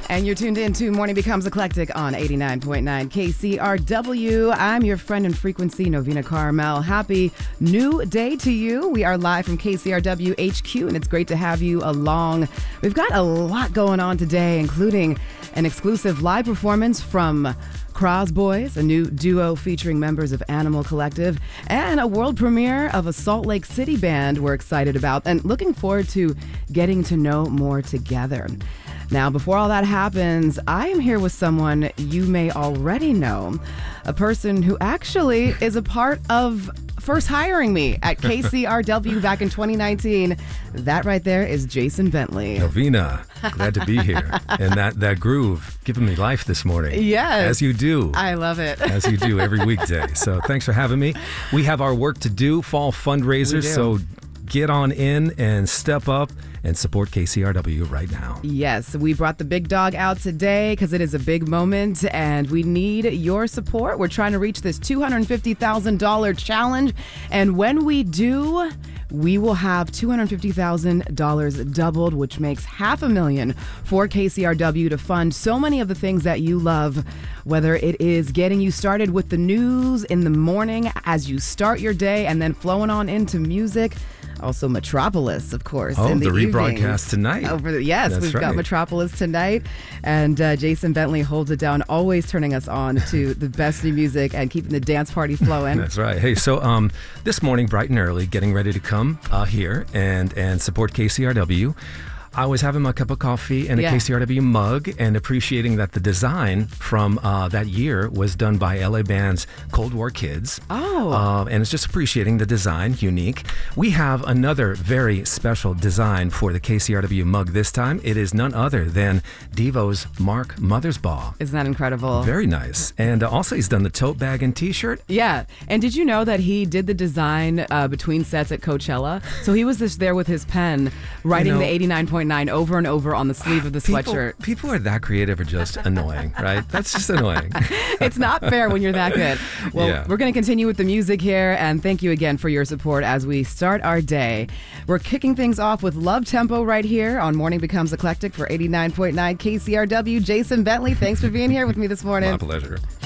And you're tuned in to Morning Becomes Eclectic on 89.9 KCRW. I'm your friend in frequency, Novena Carmel. Happy new day to you. We are live from KCRW HQ, and it's great to have you along. We've got a lot going on today, including an exclusive live performance from Cross Boys, a new duo featuring members of Animal Collective, and a world premiere of a Salt Lake City band we're excited about and looking forward to getting to know more together. Now, before all that happens, I am here with someone you may already know, a person who actually is a part of first hiring me at KCRW back in 2019. That right there is Jason Bentley. Novena, glad to be here. And that groove giving me life this morning. Yes. As you do. I love it. As you do every weekday. So thanks for having me. We have our work to do, fall fundraiser. So get on in and step up and support KCRW right now. Yes, we brought the big dog out today because it is a big moment and we need your support. We're trying to reach this $250,000 challenge. And when we do, we will have $250,000 doubled, which makes $500,000 for KCRW to fund so many of the things that you love, whether it is getting you started with the news in the morning as you start your day and then flowing on into music. Also Metropolis, of course. Oh, in the rebroadcast tonight. Yes, we've got Metropolis tonight. And Jason Bentley holds it down, always turning us on to the best new music and keeping the dance party flowing. That's right. Hey, so this morning, bright and early, getting ready to come here and support KCRW. I was having my cup of coffee and a KCRW mug and appreciating that the design from that year was done by LA band's Cold War Kids. Oh. And it's just appreciating the design, unique. We have another very special design for the KCRW mug this time. It is none other than Devo's Mark Mothersbaugh. Isn't that incredible? Very nice. And also he's done the tote bag and t-shirt. Yeah. And did you know that he did the design between sets at Coachella? So he was just there with his pen writing the 89.9 over and over on the sleeve of the sweatshirt. People are that creative are just annoying, right? That's just annoying. It's not fair when you're that good. Well, we're going to continue with the music here, and thank you again for your support as we start our day. We're kicking things off with Love Tempo right here on Morning Becomes Eclectic for 89.9 KCRW. Jason Bentley, thanks for being here with me this morning. My pleasure.